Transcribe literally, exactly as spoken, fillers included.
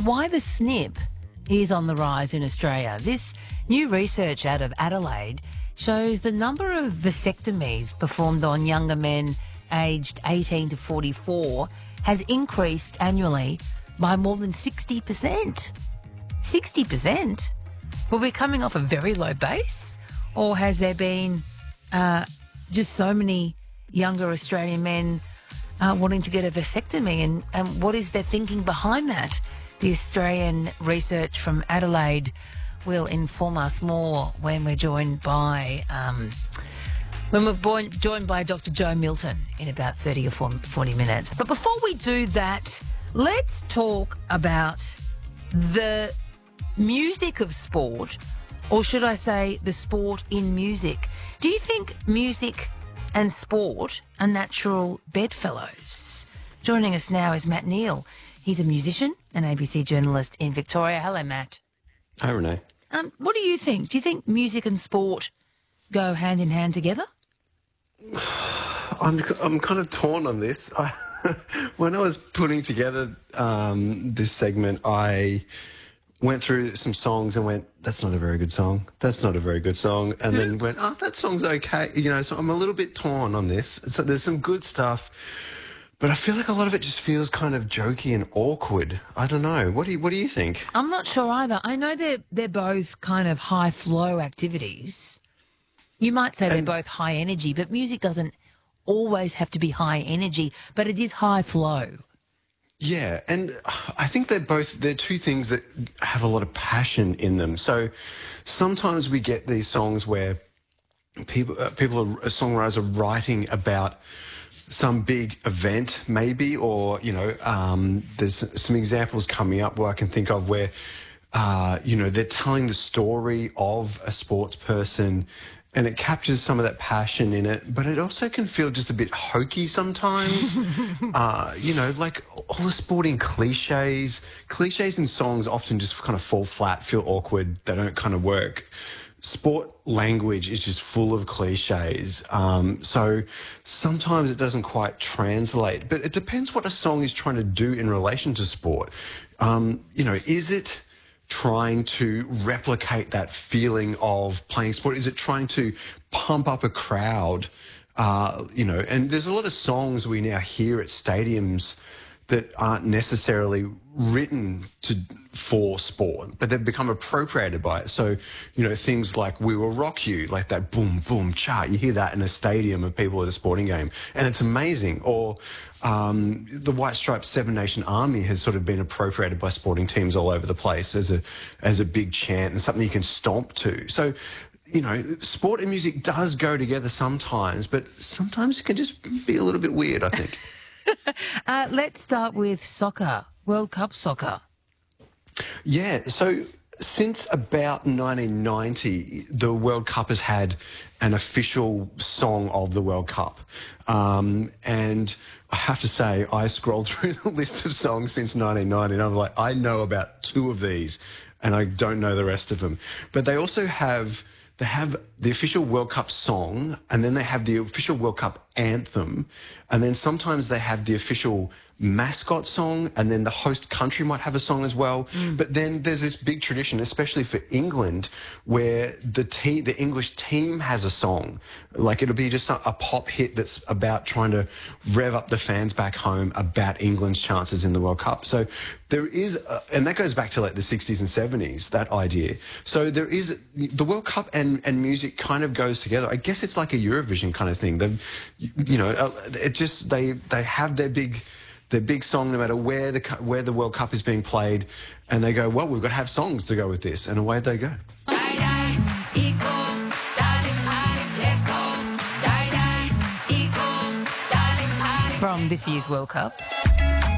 why the snip is on the rise in Australia. This new research out of Adelaide shows the number of vasectomies performed on younger men aged eighteen to forty-four has increased annually by more than sixty percent. sixty percent? Were we coming off a very low base? Or has there been uh, just so many younger Australian men uh, wanting to get a vasectomy? And, and what is their thinking behind that? The Australian research from Adelaide will inform us more when we're joined by um, when we're born, joined by Doctor Joe Milton in about thirty or forty minutes. But before we do that, let's talk about the music of sport, or should I say the sport in music. Do you think music and sport are natural bedfellows? Joining us now is Matt Neal. He's a musician and A B C journalist in Victoria. Hello, Matt. Hi, Renee. Um, what do you think? Do you think music and sport go hand in hand together? I'm I'm kind of torn on this. I, when I was putting together um, this segment, I went through some songs and went, that's not a very good song. That's not a very good song. And then went, oh, that song's okay. You know, so I'm a little bit torn on this. So there's some good stuff, but I feel like a lot of it just feels kind of jokey and awkward. I don't know. What do you, what do you think? I'm not sure either. I know they're, they're both kind of high flow activities. You might say they're And- both high energy, but music doesn't always have to be high energy, but it is high flow. Yeah, and I think they're both, they're two things that have a lot of passion in them. So sometimes we get these songs where people, uh, people are, songwriters are writing about some big event maybe, or, you know, um, there's some examples coming up where I can think of where, uh, you know, they're telling the story of a sports person and it captures some of that passion in it, but it also can feel just a bit hokey sometimes. uh, you know, like all the sporting cliches. Cliches in songs often just kind of fall flat, feel awkward, they don't kind of work. Sport language is just full of cliches. Um, so sometimes it doesn't quite translate, but it depends what a song is trying to do in relation to sport. Um, you know, is it trying to replicate that feeling of playing sport? Is it trying to pump up a crowd? Uh, you know, and there's a lot of songs we now hear at stadiums that aren't necessarily written to for sport, but they've become appropriated by it. So, you know, things like "We Will Rock You," like that boom, boom, cha. You hear that in a stadium of people at a sporting game, and it's amazing. Or um, the White Stripes Seven Nation Army has sort of been appropriated by sporting teams all over the place as a as a big chant and something you can stomp to. So, you know, sport and music does go together sometimes, but sometimes it can just be a little bit weird, I think. uh, let's start with soccer, World Cup soccer. Yeah, so since about nineteen ninety, the World Cup has had an official song of the World Cup. Um, and I have to say, I scrolled through the list of songs since nineteen ninety, and I'm like, I know about two of these, and I don't know the rest of them. But they also have... They have the official World Cup song, and then they have the official World Cup anthem, and then sometimes they have the official mascot song, and then the host country might have a song as well. Mm. But then there's this big tradition, especially for England, where the team, the English team has a song. Like it'll be just a, a pop hit that's about trying to rev up the fans back home about England's chances in the World Cup. So there is, a, and that goes back to like the sixties and seventies, that idea. So there is, the World Cup and, and music kind of goes together. I guess it's like a Eurovision kind of thing. They've, you know, it just, they, they have their big, their big song no matter where the where the World Cup is being played, and they go, well, we've got to have songs to go with this, and away they go. From this year's World Cup.